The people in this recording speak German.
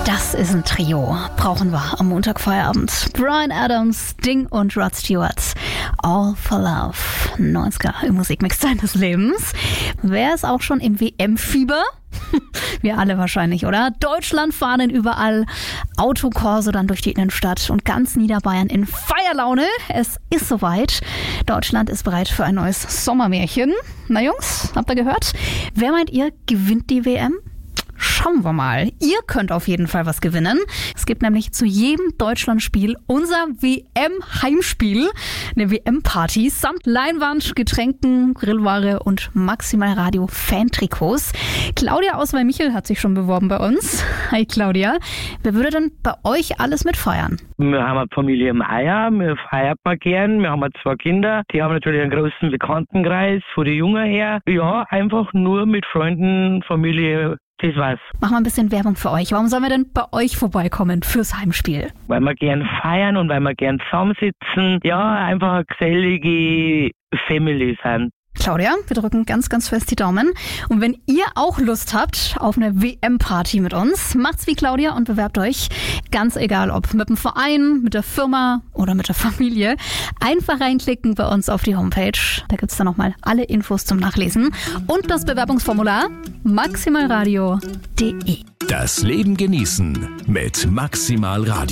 Das ist ein Trio. Brauchen wir am Montagfeierabend. Bryan Adams, Sting und Rod Stewart. All for Love. 90er im Musikmix seines Lebens. Wer ist auch schon im WM-Fieber? Wir alle wahrscheinlich, oder? Deutschlandfahnen überall, Autokorso dann durch die Innenstadt und ganz Niederbayern in Feierlaune. Es ist soweit. Deutschland ist bereit für ein neues Sommermärchen. Na Jungs, habt ihr gehört? Wer meint ihr, gewinnt die WM? Schauen wir mal. Ihr könnt auf jeden Fall was gewinnen. Es gibt nämlich zu jedem Deutschlandspiel unser WM-Heimspiel, eine WM-Party samt Leinwand, Getränken, Grillware und Maximal Radio Fan-Trikots. Claudia aus Weinmichel hat sich schon beworben bei uns. Hi Claudia. Wer würde denn bei euch alles mitfeiern? Wir haben eine Familie Meier, wir feiern mal gern, wir haben 2 Kinder, die haben natürlich einen großen Bekanntenkreis von den Jungen her. Ja, einfach nur mit Freunden, Familie. Das war's. Machen wir ein bisschen Werbung für euch. Warum sollen wir denn bei euch vorbeikommen fürs Heimspiel? Weil wir gern feiern und weil wir gern zusammensitzen. Ja, einfach eine gesellige Family sein. Claudia, wir drücken ganz, ganz fest die Daumen. Und wenn ihr auch Lust habt auf eine WM-Party mit uns, macht's wie Claudia und bewerbt euch. Ganz egal, ob mit dem Verein, mit der Firma oder mit der Familie. Einfach reinklicken bei uns auf die Homepage. Da gibt's dann nochmal alle Infos zum Nachlesen. Und das Bewerbungsformular maximalradio.de. Das Leben genießen mit Maximal Radio.